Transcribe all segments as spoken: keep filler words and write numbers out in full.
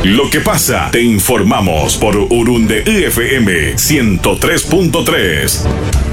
Lo que pasa, te informamos por Urunde F M ciento tres punto tres.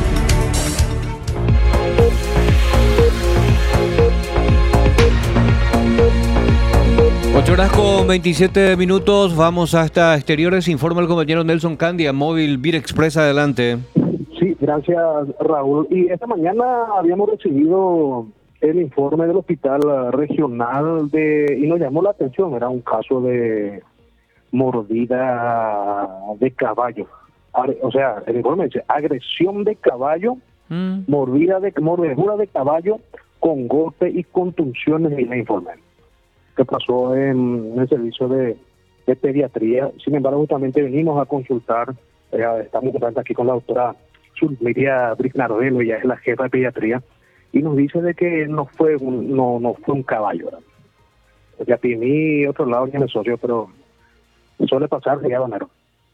ocho horas con veintisiete minutos, vamos hasta exteriores, informa el compañero Nelson Candia, móvil Vir Express, adelante. Sí, gracias Raúl. Y esta mañana habíamos recibido el informe del hospital regional de y nos llamó la atención, era un caso de mordida de caballo. O sea, el informe dice agresión de caballo, mm. mordida de mordedura de caballo con golpe y contunciones en el informe que pasó en el servicio de, de pediatría. Sin embargo, justamente venimos a consultar, eh, estamos contando aquí con la doctora Sulmiria Brignardelo, ella es la jefa de pediatría, y nos dice de que no fue un, no, no fue un caballo, ¿verdad? Ya Pimí, otro lado, ni me socio, pero suele pasar de habanero.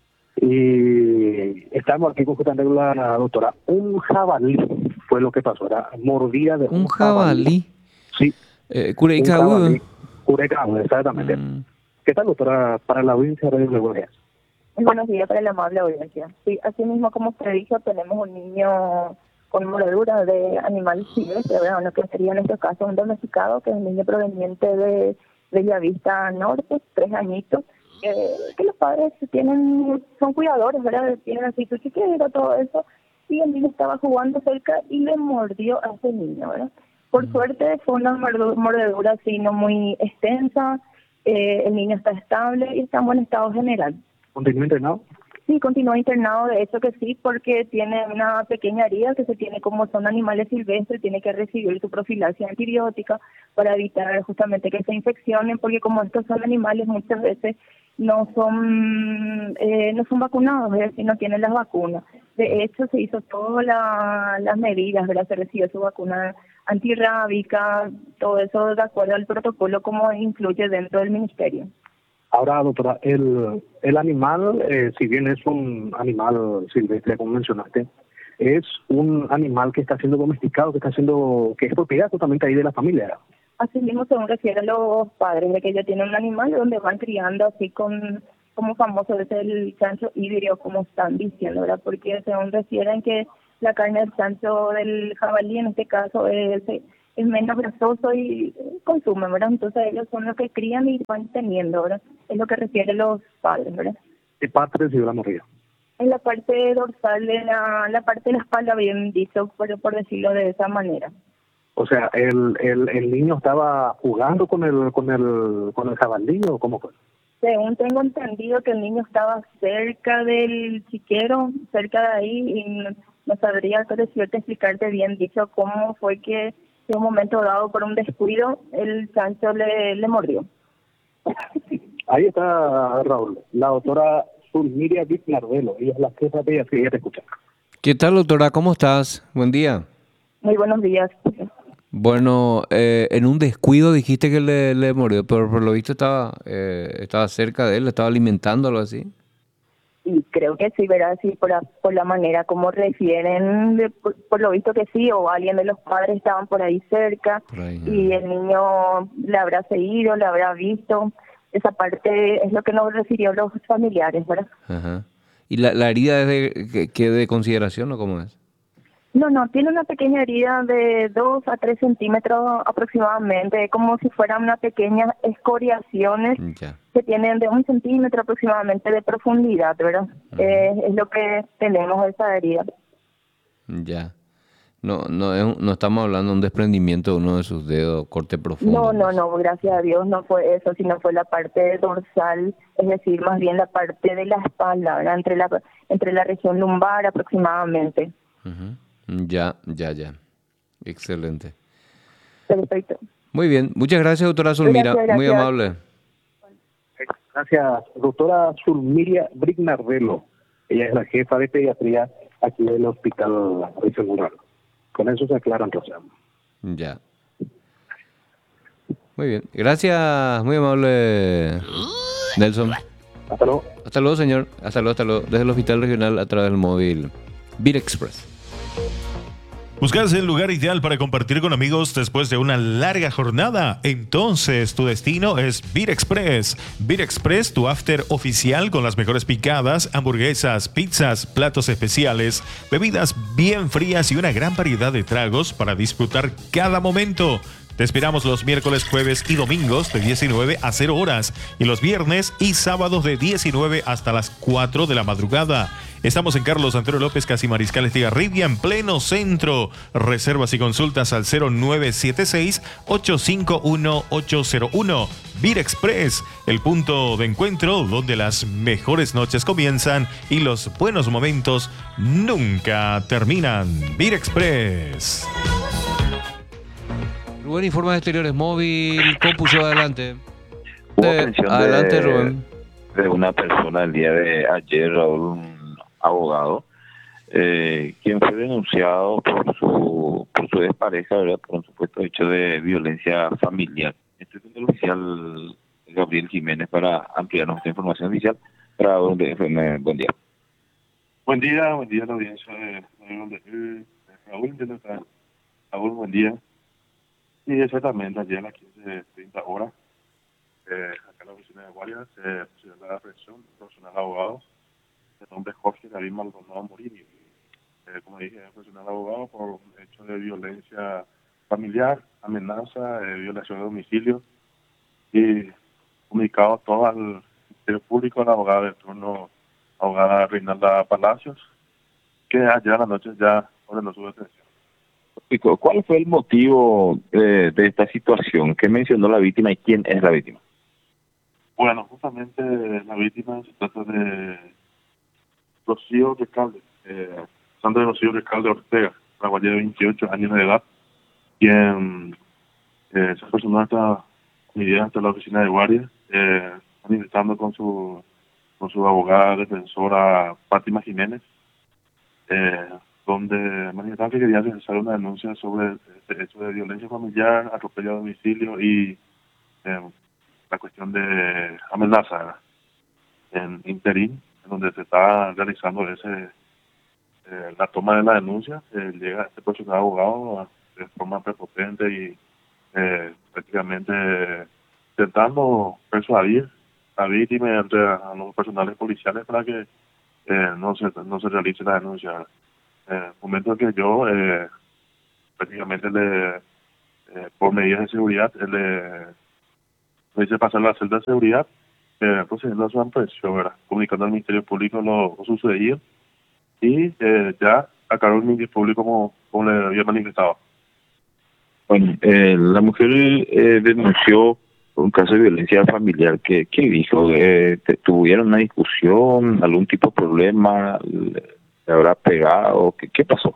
Y estamos aquí consultando con la doctora. Un jabalí fue lo que pasó, era mordida de un, un jabalí. jabalí. Sí. Eh, Curecaú. Curecaú, exactamente. Mm. ¿Qué tal, doctora, para la audiencia de buenos días? Buenos días para la amable audiencia. Sí, así mismo como usted dijo, tenemos un niño con mordedura de animales silvestres, bueno, que sería en este caso un domesticado, que es un niño proveniente de Bellavista Norte, tres añitos, eh, que los padres tienen, son cuidadores, ¿verdad? Tienen así su chiquero, todo eso, y el niño estaba jugando cerca y le mordió a ese niño, ¿verdad? Por mm. suerte fue una mordedura así no muy extensa, eh, el niño está estable y está en buen estado general. ¿Continúa internado? Sí, continúa internado, de hecho que sí, porque tiene una pequeña herida que se tiene, como son animales silvestres, tiene que recibir su profilaxis antibiótica para evitar justamente que se infeccionen, porque como estos son animales muchas veces no son eh, no son vacunados, es decir, no tienen las vacunas. De hecho, se hizo todas la, las medidas, ¿verdad? Se recibió su vacuna antirrábica, todo eso de acuerdo al protocolo como incluye dentro del ministerio. Ahora, doctora, el, el animal, eh, si bien es un animal silvestre, como mencionaste, es un animal que está siendo domesticado, que está siendo, que es propiedad totalmente ahí de la familia. Así mismo, según refieren los padres, de que ellos tienen un animal donde van criando así con, como famoso es el chancho híbrido, como están diciendo, ¿verdad? Porque según refieren que la carne del chancho, del jabalí en este caso, es... es menos grasoso y consumen, ¿verdad? Entonces ellos son los que crían y van teniendo, ¿verdad? Es lo que refieren los padres, ¿verdad? ¿Qué parte recibió la mordida? En la parte dorsal, de la, la parte de la espalda, bien dicho, por, por decirlo de esa manera. O sea, el, el, el niño estaba jugando con el con el con el jabalí, ¿o cómo fue? Según tengo entendido que el niño estaba cerca del chiquero, cerca de ahí, y no, no sabría decirte, explicarte bien dicho cómo fue que en un momento dado, por un descuido, el chancho le, le mordió. Ahí está, Raúl, la doctora Sulmiria Brignardelo, ella es la jefa de pediatría, ella te escucha. ¿Qué tal, doctora? ¿Cómo estás? Buen día. Muy buenos días. Bueno, eh, en un descuido dijiste que le, le mordió, pero por lo visto estaba, eh, estaba cerca de él, estaba alimentándolo así. Y creo que sí, ¿verdad? Sí, por la, por la manera como refieren, de, por, por lo visto que sí, o alguien de los padres estaban por ahí cerca, por ahí, ¿no? Y el niño le habrá seguido, le habrá visto. Esa parte es lo que nos refirió los familiares, ¿verdad? Ajá. ¿Y la, la herida es de, que, que de consideración o cómo es? No, no, tiene una pequeña herida de dos a tres centímetros aproximadamente, como si fueran unas pequeñas escoriaciones ya. Que tienen de un centímetro aproximadamente de profundidad, ¿verdad? Uh-huh. Eh, es lo que tenemos esa herida. Ya. No, no, es, no estamos hablando de un desprendimiento de uno de sus dedos, corte profundo. No, no, no, gracias a Dios no fue eso, sino fue la parte dorsal, es decir, más bien la parte de la espalda, ¿verdad? Entre la, entre la región lumbar aproximadamente. Uh-huh. Ya, ya, ya. Excelente. Perfecto. Muy bien. Muchas gracias, doctora Sulmira. Gracias, gracias. Muy amable. Gracias, doctora Sulmiria Brignardelo. Ella es la jefa de pediatría aquí del Hospital Regional. Con eso se aclara entonces. Ya. Muy bien. Gracias, muy amable, Nelson. Hasta luego. Hasta luego, señor. Hasta luego, hasta luego. Desde el Hospital Regional a través del móvil Vir Express. ¿Buscas el lugar ideal para compartir con amigos después de una larga jornada? Entonces tu destino es Beer Express. Beer Express, tu after oficial con las mejores picadas, hamburguesas, pizzas, platos especiales, bebidas bien frías y una gran variedad de tragos para disfrutar cada momento. Te esperamos los miércoles, jueves y domingos de diecinueve a cero horas y los viernes y sábados de diecinueve hasta las cuatro de la madrugada. Estamos en Carlos Santero López, casi Mariscal Estigarribia, en pleno centro. Reservas y consultas al cero nueve siete seis, ocho cinco uno, ocho cero uno. Beer Express, el punto de encuentro donde las mejores noches comienzan y los buenos momentos nunca terminan. Beer Express. Rubén, informa de exteriores móvil, compuso adelante. Hubo Eh, aprehensión adelante, de, Rubén. de una persona el día de ayer, Raúl, un abogado, eh, quien fue denunciado por su por su expareja, ¿verdad?, por un supuesto hecho de violencia familiar. Estoy con el oficial Gabriel Jiménez para ampliarnos esta información oficial. Para donde, buen día. Buen día, buen día a la audiencia de, de, de Raúl, de nuestra, Raúl, buen día. Sí, exactamente, ayer a las quince treinta horas, eh, acá en la oficina de guardia, se procedió a la aprehensión de un profesional abogado, de nombre Jorge David Maldonado Morini. Eh, como dije, es profesional abogado por un hecho de violencia familiar, amenaza, eh, violación de domicilio, y comunicado todo al Ministerio Público, a la abogada de turno, abogada Reinalda Palacios, que ayer a la noche ya ordenó su detención. ¿Cuál fue el motivo eh, de esta situación? ¿Qué mencionó la víctima y quién es la víctima? Bueno, justamente la víctima se trata de Rocío Recalde, eh, Sandra Rocío Recalde Ortega, una guardia de veintiocho años de edad, quien eh, se personó hasta mi día hasta la oficina de guardia, eh, manifestando con su con su abogada defensora Fátima Jiménez, eh, donde manifestaban que querían realizar una denuncia sobre este hecho de violencia familiar, atropello a domicilio y eh, la cuestión de amenaza, ¿verdad?, en interín, en donde se está realizando ese eh, la toma de la denuncia. Eh, llega este profesional abogado de forma prepotente y eh, prácticamente intentando persuadir a la víctima y entre a los personales policiales para que eh, no se no se realice la denuncia, ¿verdad? Eh, momento que yo eh, prácticamente le eh, por medidas de seguridad él le, le hice pasar la celda de seguridad, eh, procediendo a su aprehensión, ¿verdad?, comunicando al Ministerio Público lo, lo sucedido y eh, ya aclaró el Ministerio Público como, como le había manifestado. Bueno, eh, la mujer eh, denunció un caso de violencia familiar. ¿Qué, qué dijo? Eh, ¿Tuvieron una discusión, algún tipo de problema? ¿Le habrá pegado? ¿Qué, qué pasó?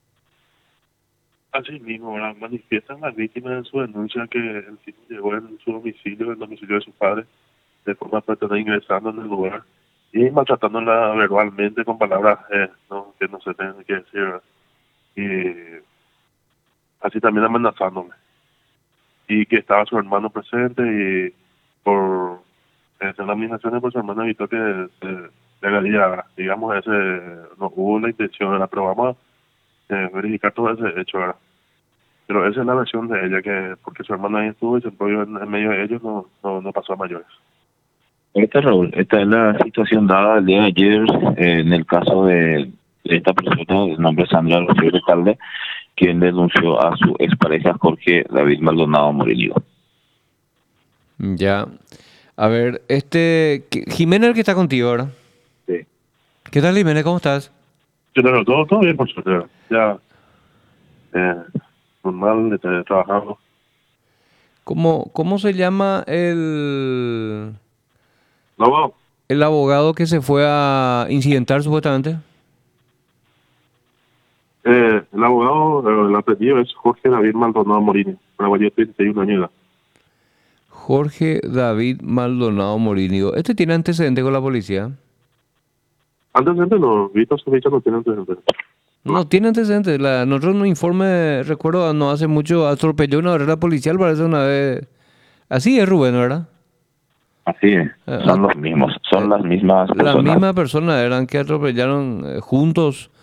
Así mismo, ¿verdad?, manifiestan las víctimas en su denuncia que el tipo llegó en su domicilio, el domicilio de su padre, de forma pretendida ingresando en el lugar y maltratándola verbalmente con palabras eh, no, que no se tienen que decir, ¿verdad?, y así también amenazándome, y que estaba su hermano presente y por eh, las administraciones por su hermano evitó que se le haga, digamos, ese, no hubo la intención, ¿verdad?, pero vamos a eh, verificar todo ese hecho, ¿verdad?, pero esa es la versión de ella, que porque su hermano ahí estuvo y se apoyó en, en medio de ellos, no, no, no pasó a mayores. Esta, Raúl, esta es la situación dada el día de ayer eh, en el caso de, de esta persona de nombre Sandra Rocío Recalde, quien denunció a su expareja Jorge David Maldonado Morillo. Ya. A ver, este... Jiménez, el que está contigo, ¿verdad? Sí. ¿Qué tal, Jiménez? ¿Cómo estás? Yo no, todo, todo bien, por suerte. Ya, eh, normal, de trabajando. ¿Cómo, cómo se llama el... ¿No? el abogado que se fue a incidentar supuestamente? Eh, el abogado, el apellido es Jorge David Maldonado Morini, paraguayo, treinta y un años de edad. Jorge David Maldonado Morini. ¿Este tiene antecedentes con la policía? Antecedentes no, Víctor Sovicha no tiene antecedentes. No, tiene antecedentes. La, nosotros en un informe, recuerdo, no hace mucho, atropelló una barrera policial, parece una vez. Así es, Rubén, ¿verdad? Así es, son uh, los mismos, son uh, las mismas personas. Las mismas personas eran que atropellaron eh, juntos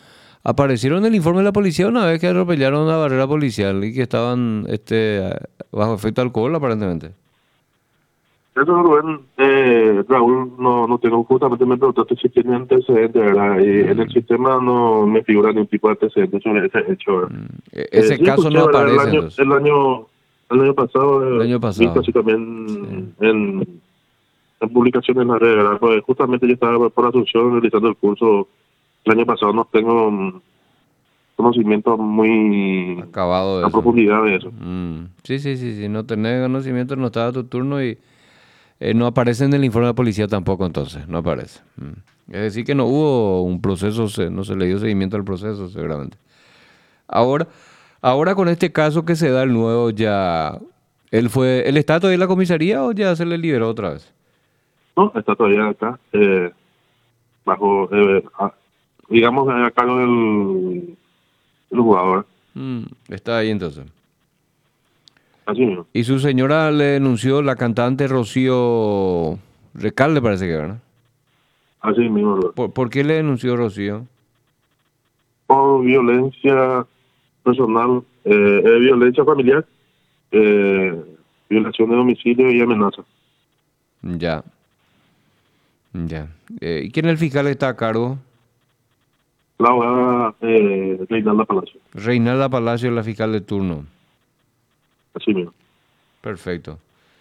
aparecieron en el informe de la policía una vez que atropellaron una barrera policial y que estaban este, bajo efecto de alcohol, aparentemente. Eso, Rubén, eh, Raúl, no, no tengo, justamente me preguntaste si tiene antecedentes, ¿verdad? Y mm. en el sistema no me figura ningún tipo de antecedentes sobre ese hecho, ¿verdad? Mm. Ese eh, sí, caso escuché, no ¿verdad? aparece. El año, el año, el año pasado, el año pasado. visto así también sí. en, en publicaciones en la red, ¿verdad? Pues justamente yo estaba por Asunción realizando el curso el año pasado, no tengo um, conocimiento muy acabado de a eso. profundidad de eso. Mm. Sí, sí, sí, sí, no tenés conocimiento, no estaba tu turno y Eh, no aparece en el informe de la policía tampoco, entonces, no aparece. Mm. Es decir, que no hubo un proceso, se, no se le dio seguimiento al proceso, seguramente. Ahora, ahora con este caso que se da el nuevo, ya, ¿él fue, él está todavía en la comisaría o ya se le liberó otra vez? No, está todavía acá, eh, bajo, eh, a, digamos, a cargo del, del jugador. Mm, está ahí entonces. Así mismo. Y su señora le denunció, la cantante Rocío Recalde, parece que, ¿verdad? Así mismo. ¿Por, ¿Por qué le denunció Rocío? Por violencia personal, eh, eh, violencia familiar, eh, violación de domicilio y amenaza. Ya. Ya. Eh, ¿Y quién es el fiscal que está a cargo? La abogada eh, Reinalda Palacio. Reinalda Palacio es la fiscal de turno. Así mismo. Perfecto.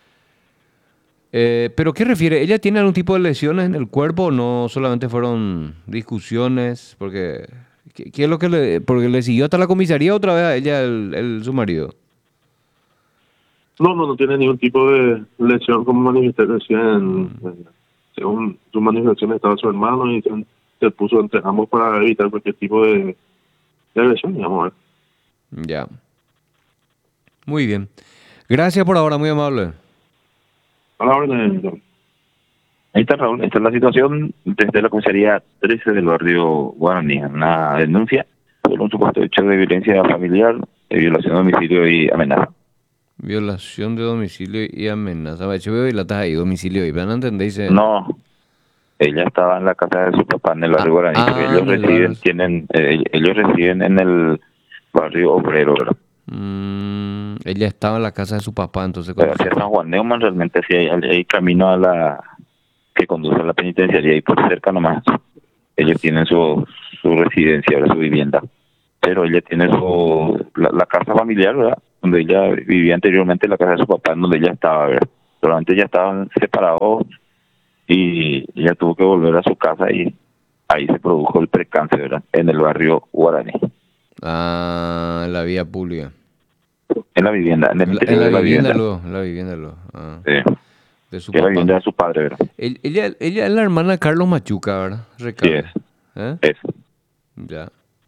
Eh, ¿Pero qué refiere? ¿Ella tiene algún tipo de lesiones en el cuerpo o no solamente fueron discusiones? Porque ¿qué, qué es lo que le, porque le siguió hasta la comisaría otra vez a ella, el, el, su marido? No, no, no tiene ningún tipo de lesión como manifesté recién. Mm. Según su manifestación estaba su hermano y se, se puso entre ambos para evitar cualquier tipo de, de lesión, digamos. Ya. Muy bien. Gracias por ahora, muy amable. A la orden. Ahí está, Raúl. Esta es la situación desde la comisaría trece del barrio Guaraní. Una denuncia por un supuesto hecho de violencia familiar, de violación de domicilio y amenaza. Violación de domicilio y amenaza. Yo veo y la estás ahí, domicilio. ¿Y van a entender? Dice... No. Ella estaba en la casa de su papá en el barrio ah, Guaraní. Ah, ellos residen, tienen, eh, ellos residen en el barrio Obrero, ¿verdad? Mm, ella estaba en la casa de su papá, entonces. Pero hacia San Juan Neumann realmente sí hay, hay camino a la que conduce a la penitenciaría y por cerca nomás ellos tienen su su residencia, ¿verdad? Su vivienda, pero ella tiene su la, la casa familiar, ¿verdad? Donde ella vivía anteriormente, la casa de su papá, donde ella estaba, ¿verdad? Solamente ya estaban separados y ella tuvo que volver a su casa y ahí se produjo el percance, ¿verdad? En el barrio Guaraní. Ah, en la vía pública. En la vivienda, en el en interior la, en la de la vivienda. vivienda. Lo, en la vivienda. Lo, ah. Sí. De su que papá. la vivienda de su padre, ¿verdad? El, ella, ella es la hermana de Carlos Machuca, ¿verdad? Recalde. Sí, es. ¿Eh? Es. Ya.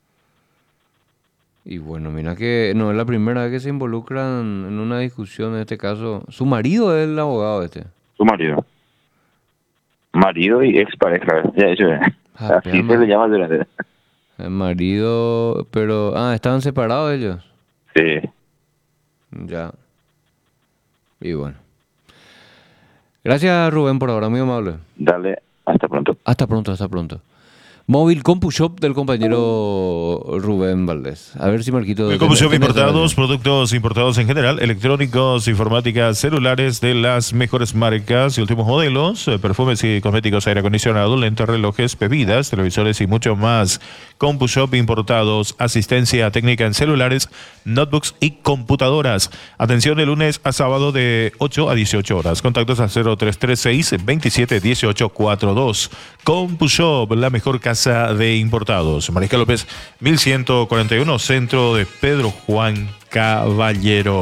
Y bueno, mira que no es la primera vez que se involucran en una discusión en este caso. Su marido es el abogado este. Su marido. Marido y expareja, ya eso es. Ah, así se le llama durante. El marido, pero... Ah, ¿estaban separados ellos? Sí. Ya. Y bueno. Gracias, Rubén, por ahora, muy amable. Dale, hasta pronto. Hasta pronto, hasta pronto. Móvil CompuShop del compañero Rubén Valdés. A ver si Marquito... CompuShop importados, productos importados en general, electrónicos, informática, celulares de las mejores marcas y últimos modelos, perfumes y cosméticos, aire acondicionado, lentes, relojes, bebidas, televisores y mucho más. CompuShop importados, asistencia técnica en celulares, notebooks y computadoras. Atención de lunes a sábado de ocho a dieciocho horas. Contactos al cero tres tres seis, veintisiete, dieciocho, cuarenta y dos. CompuShop, la mejor casa de importados. Mariscal López, mil ciento cuarenta y uno, centro de Pedro Juan Caballero.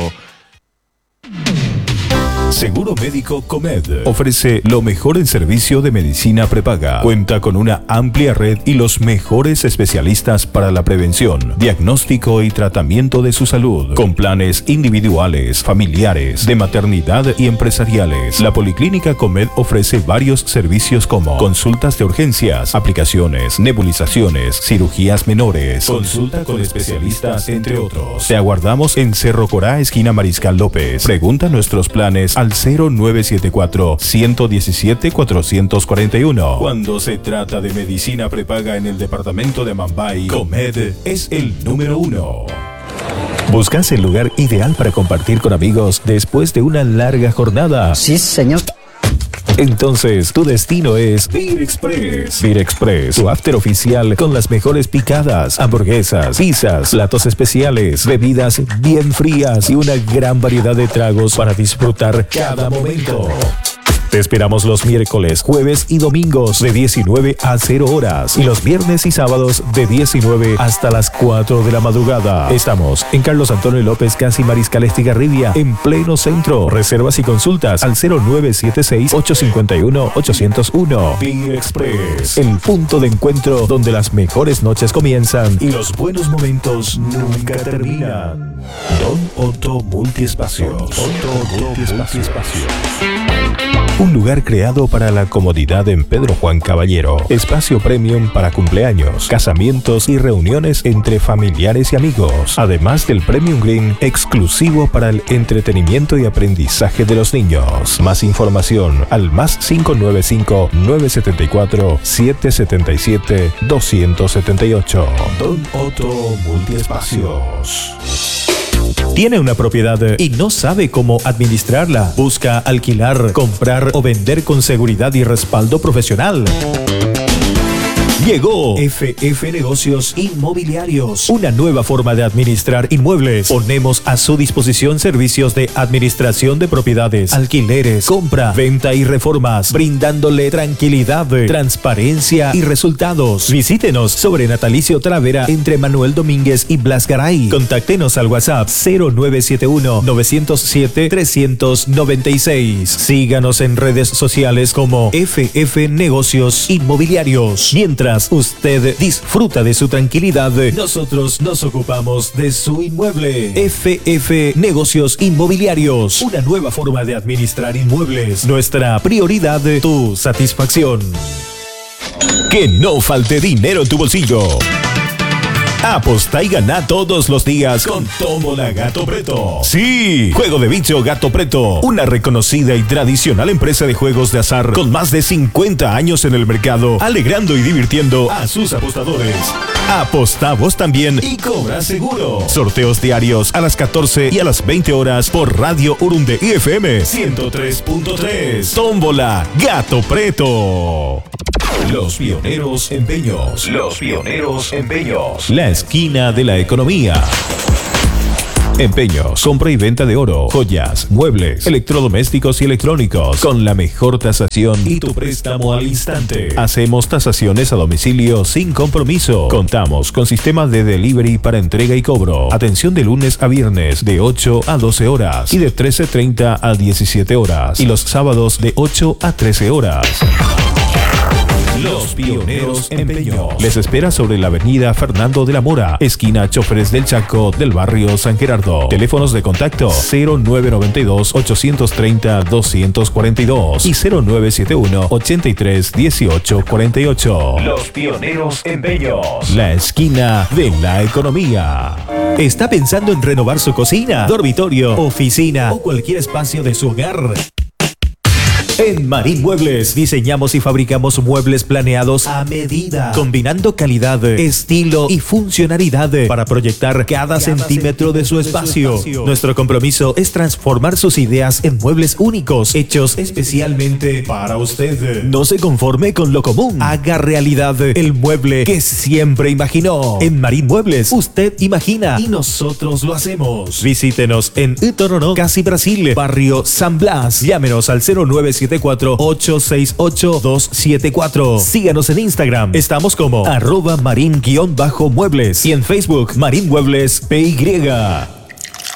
Seguro Médico Comed ofrece lo mejor en servicio de medicina prepaga. Cuenta con una amplia red y los mejores especialistas para la prevención, diagnóstico y tratamiento de su salud, con planes individuales, familiares, de maternidad y empresariales. La Policlínica Comed ofrece varios servicios como consultas de urgencias, aplicaciones, nebulizaciones, cirugías menores, consulta con especialistas, entre otros. Te aguardamos en Cerro Corá, esquina Mariscal López. Pregunta nuestros planes al cero nueve siete cuatro, uno uno siete, cuatro cuatro uno. Cuando se trata de medicina prepaga en el departamento de Mambay, Comed es el número uno. ¿Buscas el lugar ideal para compartir con amigos después de una larga jornada? Sí, señor. Entonces, tu destino es Beer Express. Beer Express, tu after oficial con las mejores picadas, hamburguesas, pizzas, platos especiales, bebidas bien frías y una gran variedad de tragos para disfrutar cada momento. Te esperamos los miércoles, jueves y domingos de diecinueve a cero horas y los viernes y sábados de diecinueve hasta las cuatro de la madrugada. Estamos en Carlos Antonio López, casi Mariscal Estigarribia, en pleno centro. Reservas y consultas al cero nueve siete seis, ocho cinco uno, ocho cero uno. Beer Express, el punto de encuentro donde las mejores noches comienzan y los buenos momentos nunca terminan. Don Otto Multiespacios. Otto Multiespacios. Un lugar creado para la comodidad en Pedro Juan Caballero. Espacio premium para cumpleaños, casamientos y reuniones entre familiares y amigos. Además del Premium Green, exclusivo para el entretenimiento y aprendizaje de los niños. Más información al más cinco nueve cinco, nueve siete cuatro, siete siete siete, dos siete ocho. Don Otto Multiespacios. ¿Tiene una propiedad y no sabe cómo administrarla? Busca alquilar, comprar o vender con seguridad y respaldo profesional. Llegó F F Negocios Inmobiliarios, una nueva forma de administrar inmuebles. Ponemos a su disposición servicios de administración de propiedades, alquileres, compra, venta y reformas, brindándole tranquilidad, transparencia y resultados. Visítenos sobre Natalicio Talavera entre Manuel Domínguez y Blas Garay. Contáctenos al WhatsApp cero nueve siete uno, nueve cero siete, tres nueve seis. Síganos en redes sociales como F F Negocios Inmobiliarios. Mientras usted disfruta de su tranquilidad, nosotros nos ocupamos de su inmueble. F F Negocios Inmobiliarios, una nueva forma de administrar inmuebles. Nuestra prioridad, tu satisfacción. Que no falte dinero en tu bolsillo. Aposta y gana todos los días con Tómbola Gato Preto. Sí, Juego de Bicho Gato Preto, una reconocida y tradicional empresa de juegos de azar con más de cincuenta años en el mercado, alegrando y divirtiendo a sus apostadores. Aposta vos también y cobra seguro. Sorteos diarios a las catorce y a las veinte horas por Radio Urunde I F M ciento tres punto tres. Tómbola Gato Preto. Los Pioneros Empeños. Los Pioneros Empeños. La esquina de la economía. Empeños, compra y venta de oro, joyas, muebles, electrodomésticos y electrónicos con la mejor tasación y tu préstamo al instante. Hacemos tasaciones a domicilio sin compromiso. Contamos con sistema de delivery para entrega y cobro. Atención de lunes a viernes de ocho a doce horas y de trece treinta a diecisiete horas y los sábados de ocho a trece horas. Los Pioneros Empeños les espera sobre la avenida Fernando de la Mora, esquina Choferes del Chaco del barrio San Gerardo. Teléfonos de contacto cero nueve nueve dos, ocho tres cero, dos cuatro dos y cero nueve siete uno, ochenta y tres, dieciocho cuarenta y ocho. Los Pioneros Empeños, la esquina de la economía. ¿Está pensando en renovar su cocina, dormitorio, oficina o cualquier espacio de su hogar? En Marín Muebles diseñamos y fabricamos muebles planeados a medida, combinando calidad, estilo y funcionalidad para proyectar cada, cada centímetro de su espacio. de su espacio. Nuestro compromiso es transformar sus ideas en muebles únicos, hechos especialmente para usted. No se conforme con lo común. Haga realidad el mueble que siempre imaginó. En Marín Muebles, usted imagina y nosotros lo hacemos. Visítenos en Itoronó, Casi Brasil, barrio San Blas. Llámenos al cero nueve siete cuatro, ocho seis ocho, dos siete cuatro. Síganos en Instagram. Estamos como arroba marín-muebles y en Facebook Marín Muebles P Y.